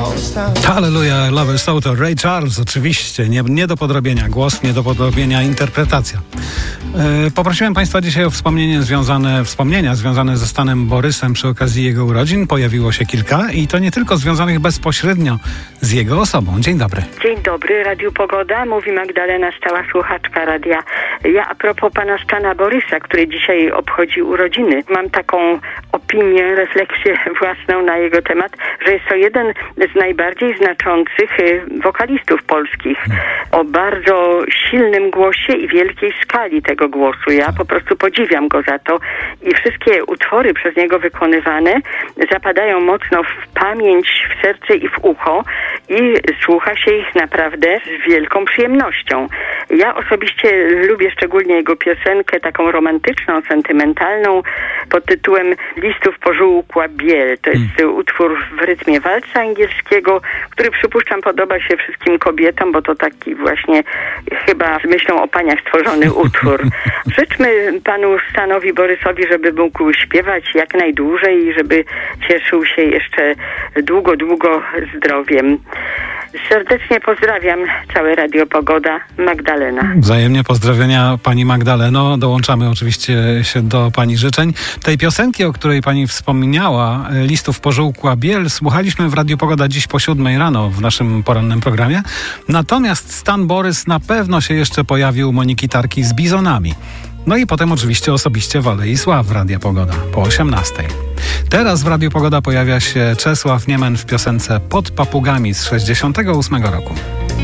Hallelujah, Love is So to Ray Charles, oczywiście, nie do podrobienia głos, nie do podrobienia interpretacja. Poprosiłem Państwa dzisiaj o wspomnienia związane ze Stanem Borysem przy okazji jego urodzin. Pojawiło się kilka i to nie tylko związanych bezpośrednio z jego osobą. Dzień dobry. Dzień dobry, Radiu Pogoda. Mówi Magdalena, stała słuchaczka radia. Ja a propos pana Stana Borysa, który dzisiaj obchodzi urodziny, mam taką opinię, refleksję własną na jego temat, że jest to jeden z najbardziej znaczących wokalistów polskich. O bardzo silnym głosie i wielkiej skali tego głosu. Ja po prostu podziwiam go za to i wszystkie utwory przez niego wykonywane zapadają mocno w pamięć, w serce i w ucho i słucha się ich naprawdę z wielką przyjemnością. Ja osobiście lubię szczególnie jego piosenkę taką romantyczną, sentymentalną pod tytułem Listów pożółkła biel. To jest utwór w rytmie walca angielskiego, który przypuszczam podoba się wszystkim kobietom, bo to taki właśnie chyba z myślą o paniach stworzony utwór. Życzmy panu Stanowi Borysowi, żeby mógł śpiewać jak najdłużej i żeby cieszył się jeszcze długo, długo zdrowiem. Serdecznie pozdrawiam, całe Radio Pogoda, Magdalena. Wzajemnie pozdrowienia pani Magdaleno. Dołączamy oczywiście się do pani życzeń. Tej piosenki, o której pani wspomniała, Listów pożółkła biel, słuchaliśmy w Radiu Pogoda dziś po 7 rano w naszym porannym programie. Natomiast Stan Borys na pewno się jeszcze pojawił u Moniki Tarki z Bizonami. No i potem oczywiście osobiście w Alei Sław Radia Pogoda po 18. Teraz w Radiu Pogoda pojawia się Czesław Niemen w piosence Pod papugami z 68 roku.